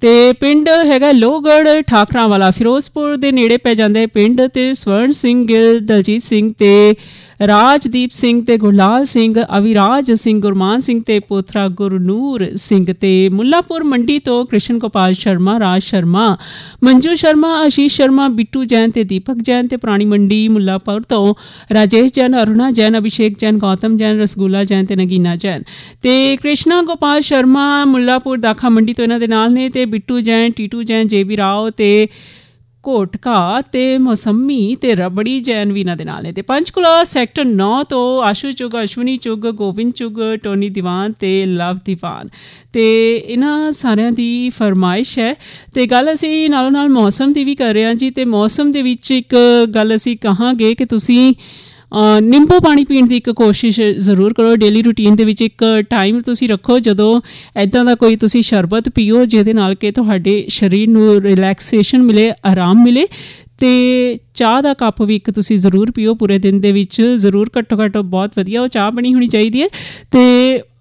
ਤੇ ਪਿੰਡ ਹੈਗਾ ਲੋਹਗੜ੍ਹ ਠਾਕਰਾਂ ਵਾਲਾ, ਫਿਰੋਜ਼ਪੁਰ ਦੇ ਨੇੜੇ ਪੈ ਜਾਂਦਾ ਹੈ ਪਿੰਡ। ਤੇ ਸਵਰਨ ਸਿੰਘ ਗਿੱਲ, ਦਲਜੀਤ ਸਿੰਘ ਤੇ ਰਾਜਦੀਪ ਸਿੰਘ ਤੇ ਗੁਰਲਾਲ ਸਿੰਘ, ਅਵਿਰਾਜ ਸਿੰਘ, ਗੁਰਮਾਨ ਸਿੰਘ ਤੇ ਪੋਥਰਾ ਗੁਰਨੂਰ ਸਿੰਘ। ਤੇ ਮੁੱਲਾਪੁਰ ਮੰਡੀ ਤੋਂ ਕ੍ਰਿਸ਼ਨ ਗੋਪਾਲ ਸ਼ਰਮਾ, ਰਾਜ ਸ਼ਰਮਾ, ਮੰਜੂ ਸ਼ਰਮਾ, ਆਸ਼ੀਸ਼ ਸ਼ਰਮਾ, ਬਿੱਟੂ ਜੈਨ ਤੇ ਦੀਪਕ ਜੈਨ। ਤੇ ਪੁਰਾਣੀ ਮੰਡੀ ਮੁੱਲਾਪੁਰ ਤੋਂ ਰਾਜੇਸ਼ ਜੈਨ, ਅਰੁਣਾ ਜੈਨ, ਅਭਿਸ਼ੇਕ ਜੈਨ, ਗੌਤਮ ਜੈਨ, ਰਸਗੁੱਲਾ ਜੈਨ ਤੇ ਨਗੀਨਾ ਜੈਨ। ਤੇ ਕ੍ਰਿਸ਼ਨਾ ਗੋਪਾਲ ਸ਼ਰਮਾ ਮੁੱਲਾਪੁਰ ਦਾਖਾ ਮੰਡੀ ਤੋਂ ਇਹਨਾਂ ਦੇ ਨਾਲ ਨੇ। ਤੇ ਬਿੱਟੂ ਜੈਨ, ਟੀਟੂ ਜੈਨ, JB ਰਾਓ ਤੇ ਕੋਟਕਾ ਤੇ ਮੌਸਮੀ ਤੇ ਰਬੜੀ ਜੈਨ ਵੀ ਇਹਨਾਂ ਦੇ ਨਾਲ ਨੇ। ਤੇ ਪੰਚਕੂਲਾ ਸੈਕਟਰ 9 ਤੋਂ ਆਸ਼ੂ ਚੁੱਗ, ਅਸ਼ਵਨੀ ਚੁੱਗ, ਗੋਬਿੰਦ ਚੁੱਗ, ਟੋਨੀ ਦੀਵਾਨ ਤੇ ਲਵ ਦੀਵਾਨ। ਤੇ ਇਹਨਾਂ ਸਾਰਿਆਂ ਦੀ ਫਰਮਾਇਸ਼ ਹੈ। ਤੇ ਗੱਲ ਅਸੀਂ ਨਾਲੋਂ ਨਾਲ ਮੌਸਮ ਦੀ ਵੀ ਕਰ ਰਹੇ ਹਾਂ ਜੀ। ਤੇ ਮੌਸਮ ਦੇ ਵਿੱਚ ਇੱਕ ਗੱਲ ਅਸੀਂ ਕਹਾਂਗੇ ਕਿ ਤੁਸੀਂ ਨਿੰਬੂ ਪਾਣੀ ਪੀਣ ਦੀ ਇੱਕ ਕੋਸ਼ਿਸ਼ ਜ਼ਰੂਰ ਕਰੋ। ਡੇਲੀ ਰੂਟੀਨ ਦੇ ਵਿੱਚ ਇੱਕ ਟਾਈਮ ਤੁਸੀਂ ਰੱਖੋ ਜਦੋਂ ਇੱਦਾਂ ਦਾ ਕੋਈ ਤੁਸੀਂ ਸ਼ਰਬਤ ਪੀਓ ਜਿਹਦੇ ਨਾਲ ਕਿ ਤੁਹਾਡੇ ਸਰੀਰ ਨੂੰ ਰਿਲੈਕਸੇਸ਼ਨ ਮਿਲੇ, ਆਰਾਮ ਮਿਲੇ। ਤੇ ਚਾਹ ਦਾ ਕੱਪ ਵੀ ਇੱਕ ਤੁਸੀਂ ਜ਼ਰੂਰ ਪੀਓ ਪੂਰੇ ਦਿਨ ਦੇ ਵਿੱਚ, ਜ਼ਰੂਰ, ਘੱਟੋ ਘੱਟ ਬਹੁਤ ਵਧੀਆ ਉਹ ਚਾਹ ਬਣੀ ਹੋਣੀ ਚਾਹੀਦੀ ਹੈ। ਤੇ